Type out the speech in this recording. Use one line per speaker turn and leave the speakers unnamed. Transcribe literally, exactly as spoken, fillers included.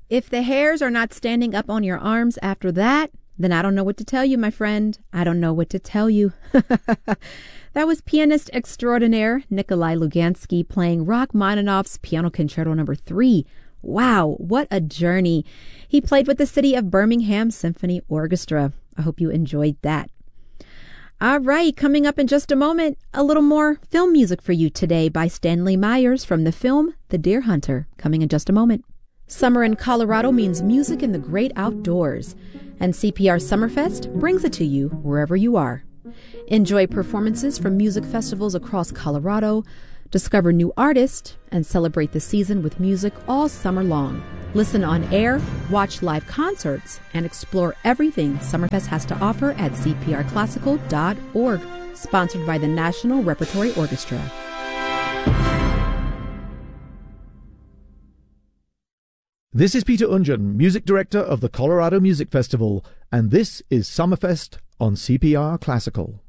If the hairs are not standing up on your arms after that, then I don't know what to tell you, my friend. I don't know what to tell you. That was pianist extraordinaire Nikolai Lugansky playing Rachmaninoff's Piano Concerto number three. Wow, what a journey. He played with the City of Birmingham Symphony Orchestra. I hope you enjoyed that. All right, coming up in just a moment, a little more film music for you today by Stanley Myers from the film The Deer Hunter, coming in just a moment. Summer in Colorado means music in the great outdoors, and C P R Summerfest brings it to you wherever you are. Enjoy performances from music festivals across Colorado, discover new artists, and celebrate the season with music all summer long. Listen on air, watch live concerts, and explore everything Summerfest has to offer at c p r classical dot org, sponsored by the National Repertory Orchestra.
This is Peter Ungen, Music Director of the Colorado Music Festival, and this is Summerfest on C P R Classical.